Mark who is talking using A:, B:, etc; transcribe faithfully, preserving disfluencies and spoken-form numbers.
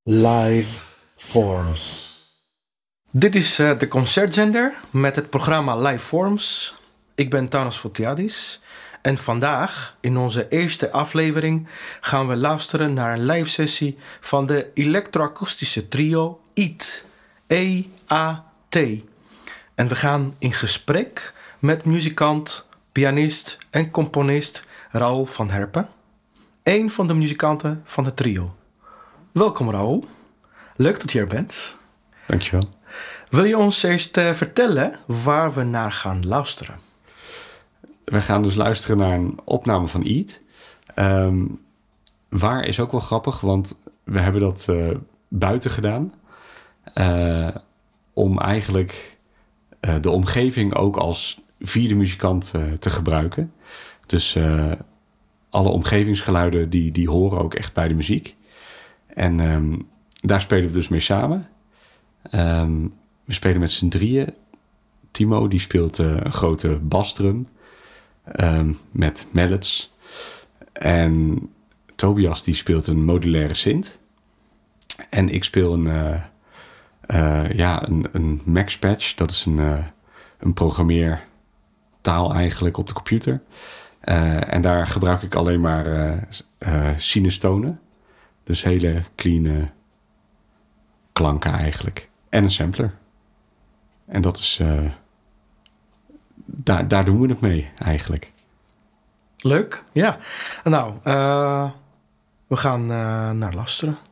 A: Live Forms.
B: Dit is uh, de concertzender met het programma Live Forms. Ik ben Thanos Fotiadis en vandaag in onze eerste aflevering gaan we luisteren naar een live sessie van de elektroakoestische trio E A T. E A T. En we gaan in gesprek met muzikant, pianist en componist Raoul van Herpen, een van de muzikanten van het trio. Welkom Raoul, leuk dat je er bent.
C: Dankjewel.
B: Wil je ons eerst uh, vertellen waar we naar gaan luisteren?
C: We gaan dus luisteren naar een opname van E A T. Um, waar is ook wel grappig, want we hebben dat uh, buiten gedaan. Uh, om eigenlijk uh, de omgeving ook als vierde muzikant uh, te gebruiken. Dus uh, alle omgevingsgeluiden die, die horen ook echt bij de muziek. En um, daar spelen we dus mee samen. Um, we spelen met z'n drieën. Timo die speelt uh, een grote basdrum um, met mallets. En Tobias die speelt een modulaire synth. En ik speel een, uh, uh, ja, een, een Max-patch. Dat is een, uh, een programmeertaal eigenlijk op de computer. Uh, en daar gebruik ik alleen maar uh, uh, sinustonen. Dus hele clean klanken eigenlijk. En een sampler. En dat is... Uh, daar, daar doen we het mee eigenlijk.
B: Leuk, ja. Nou, uh, we gaan uh, naar luisteren.